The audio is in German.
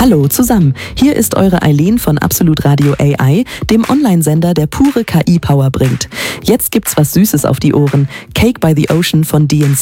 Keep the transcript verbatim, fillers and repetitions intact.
Hallo zusammen, hier ist eure Eileen von Absolut Radio A I, dem Online-Sender, der pure K I-Power bringt. Jetzt gibt's was Süßes auf die Ohren. Cake by the Ocean von D N C.